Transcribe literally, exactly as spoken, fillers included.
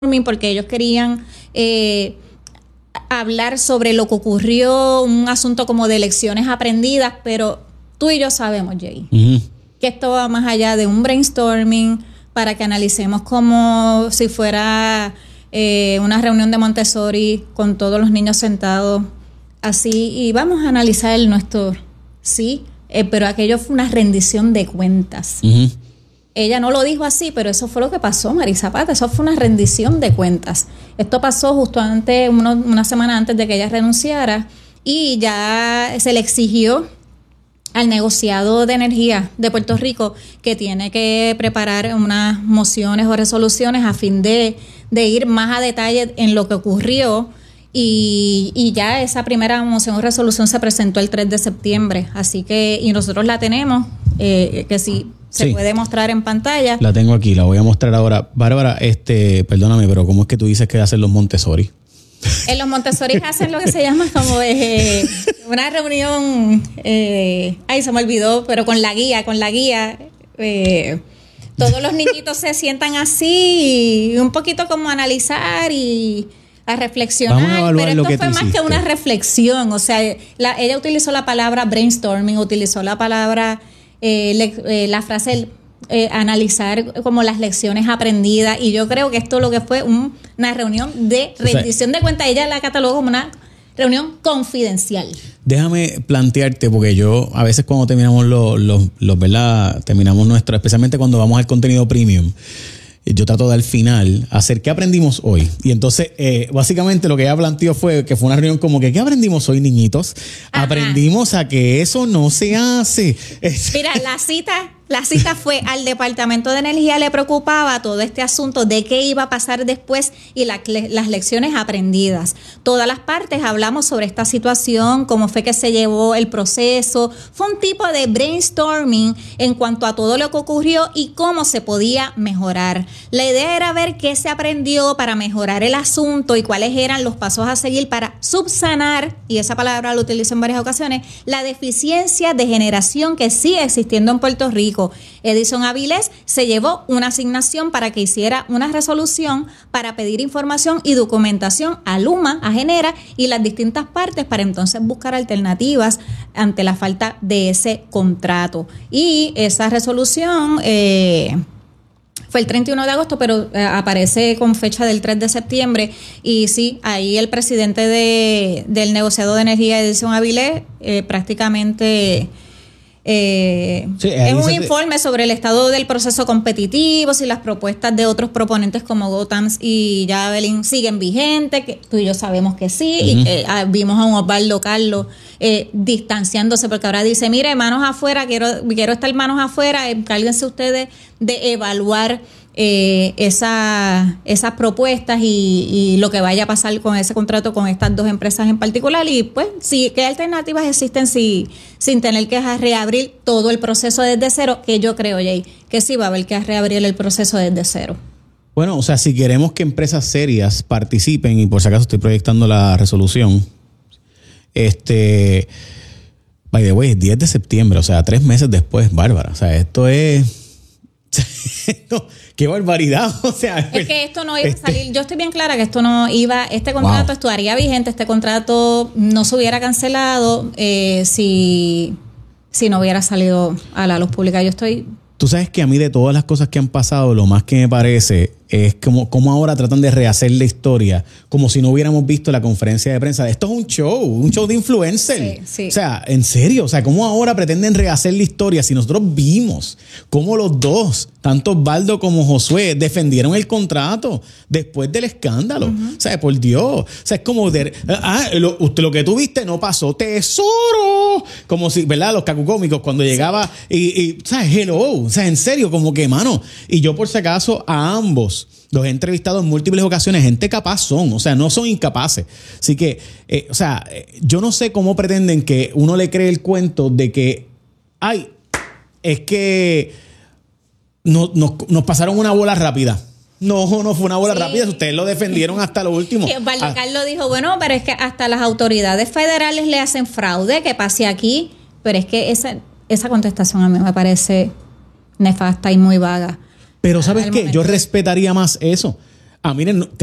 porque ellos querían eh, hablar sobre lo que ocurrió, un asunto como de lecciones aprendidas, pero tú y yo sabemos, Jay, uh-huh. que esto va más allá de un brainstorming para que analicemos como si fuera eh, una reunión de Montessori con todos los niños sentados así, y vamos a analizar nuestro, sí, eh, pero aquello fue una rendición de cuentas. Uh-huh. Ella no lo dijo así, pero eso fue lo que pasó, Mari Zapata. Eso fue una rendición de cuentas. Esto pasó justo antes, uno, una semana antes de que ella renunciara, y ya se le exigió al negociado de energía de Puerto Rico que tiene que preparar unas mociones o resoluciones a fin de, de ir más a detalle en lo que ocurrió. Y, y ya esa primera moción o resolución se presentó el tres de septiembre. Así que, y nosotros la tenemos, eh, que sí. Se sí. puede mostrar en pantalla. La tengo aquí, la voy a mostrar ahora. Bárbara, este, perdóname, pero ¿cómo es que tú dices que hacen los Montessori? En los Montessori hacen lo que se llama como eh, una reunión, eh, ay, se me olvidó, pero con la guía, con la guía. Eh, todos los niñitos se sientan así y un poquito como a analizar y a reflexionar, pero esto fue más que una reflexión. O sea, la, ella utilizó la palabra brainstorming, utilizó la palabra... Eh, le, eh, la frase eh, analizar como las lecciones aprendidas, y yo creo que esto lo que fue un, una reunión de rendición o sea, de cuentas. Ella la catalogó como una reunión confidencial. Déjame plantearte, porque yo a veces cuando terminamos los, los, los ¿verdad? Terminamos nuestro, especialmente cuando vamos al contenido premium, yo trato de al final hacer qué aprendimos hoy. Y entonces, eh, básicamente lo que ella planteó fue que fue una reunión como que ¿qué aprendimos hoy, niñitos? Ajá. Aprendimos a que eso no se hace. Mira, la cita... La cita fue al Departamento de Energía, le preocupaba todo este asunto de qué iba a pasar después y la, las lecciones aprendidas. Todas las partes hablamos sobre esta situación, cómo fue que se llevó el proceso. Fue un tipo de brainstorming en cuanto a todo lo que ocurrió y cómo se podía mejorar. La idea era ver qué se aprendió para mejorar el asunto y cuáles eran los pasos a seguir para subsanar, y esa palabra la utilizo en varias ocasiones, la deficiencia de generación que sigue existiendo en Puerto Rico. Edison Avilés se llevó una asignación para que hiciera una resolución para pedir información y documentación a Luma, a Genera y las distintas partes para entonces buscar alternativas ante la falta de ese contrato. Y esa resolución eh, fue el treinta y uno de agosto, pero eh, aparece con fecha del tres de septiembre. Y sí, ahí el presidente de, del negociado de energía, Edison Avilés, eh, prácticamente... Eh, sí, es un informe sobre el estado del proceso competitivo, si las propuestas de otros proponentes como Gotams y Javelin siguen vigentes, que tú y yo sabemos que sí, uh-huh. y eh, vimos a un Osvaldo Carlos eh, distanciándose porque ahora dice, mire, manos afuera, quiero, quiero estar manos afuera, encárguense ustedes de evaluar Eh, esa, esas propuestas y, y lo que vaya a pasar con ese contrato con estas dos empresas en particular, y pues sí, qué alternativas existen si, sin tener que reabrir todo el proceso desde cero, que yo creo, Jay, que sí va a haber que reabrir el proceso desde cero. Bueno, o sea, si queremos que empresas serias participen, y por si acaso estoy proyectando la resolución, este, by the way, diez de septiembre, o sea, tres meses después, Bárbara, o sea, esto es... no, qué barbaridad, o sea, es que esto no iba este, a salir, yo estoy bien clara que esto no iba, este contrato wow. estaría vigente, este contrato no se hubiera cancelado eh, si, si no hubiera salido a la luz pública. Yo estoy... Tú sabes que a mí de todas las cosas que han pasado, lo más que me parece es como, como ahora tratan de rehacer la historia, como si no hubiéramos visto la conferencia de prensa. Esto es un show, un show de influencer. Sí, sí. O sea, en serio, o sea, ¿cómo ahora pretenden rehacer la historia si nosotros vimos cómo los dos, tanto Osvaldo como Josué, defendieron el contrato después del escándalo? Uh-huh. O sea, por Dios. O sea, es como, de, ah, lo, usted, lo que tú viste no pasó, tesoro. Como si, ¿verdad? Los cacucómicos cuando llegaba sí. y, y, ¿sabes? Hello. O sea, en serio, como que, mano. Y yo, por si acaso, a ambos los he entrevistado en múltiples ocasiones. Gente capaz son, o sea, no son incapaces. Así que, eh, o sea, yo no sé cómo pretenden que uno le cree el cuento de que, ay, es que no, no, nos pasaron una bola rápida. No, no fue una bola sí. rápida. Ustedes lo defendieron hasta lo último. Sí, Osvaldo ah. Carlos dijo, bueno, pero es que hasta las autoridades federales le hacen fraude, que pase aquí. Pero es que esa, esa contestación a mí me parece nefasta y muy vaga. Pero ¿sabes qué? Yo respetaría más eso. Ah, miren,